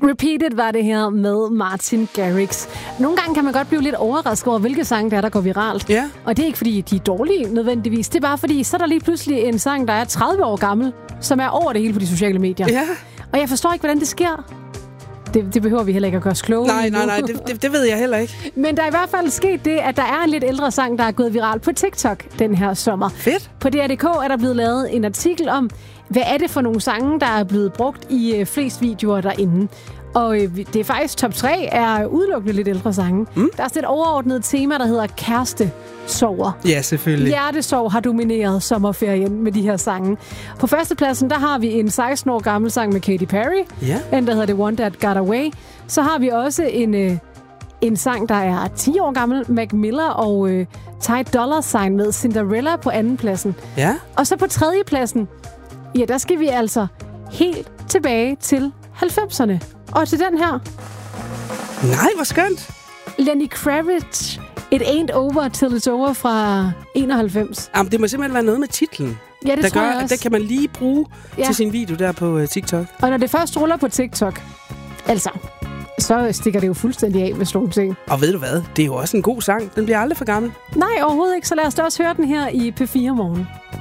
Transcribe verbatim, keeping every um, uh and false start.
Repeated var det her med Martin Garrix. Nogle gange kan man godt blive lidt overrasket over, hvilke sange der er, der går viralt. Ja. Og det er ikke, fordi de er dårlige nødvendigvis. Det er bare, fordi så er der lige pludselig en sang, der er tredive år gammel, som er over det hele på de sociale medier. Ja. Og jeg forstår ikke, hvordan det sker. Det, det behøver vi heller ikke at gøre os kloge. Nej, nej, nej, det, det, det ved jeg heller ikke. Men der er i hvert fald sket det, at der er en lidt ældre sang, der er gået viral på TikTok den her sommer. Fedt. På D R punktum D K er der blevet lavet en artikel om, hvad er det for nogle sange, der er blevet brugt i øh, flest videoer derinde. Og øh, det er faktisk top tre er udelukkende lidt ældre sange. Mm. Der er sådan et overordnet tema, der hedder kærestesorger. Ja, selvfølgelig. Hjertesorg har domineret sommerferien med de her sange. På førstepladsen, der har vi en seksten år gammel sang med Katy Perry. Ja. Den, der hedder The One That Got Away. Så har vi også en, øh, en sang, der er ti år gammel. Mac Miller og øh, Ty Dolla Sign med Cinderella på andenpladsen. Ja. Og så på tredjepladsen, ja, der skal vi altså helt tilbage til halvfemserne. Og til den her. Nej, hvor skønt. Lenny Kravitz, It Ain't Over Till It's Over fra enoghalvfems. Jamen, det må simpelthen være noget med titlen. Ja, det der tror gør, jeg også. at det kan man lige bruge Ja. til sin video der på uh, TikTok. Og når det først ruller på TikTok, altså, så stikker det jo fuldstændig af med sådan nogle ting. Og ved du hvad? Det er jo også en god sang. Den bliver aldrig for gammel. Nej, overhovedet ikke. Så lad os da også høre den her i P fire Morgen.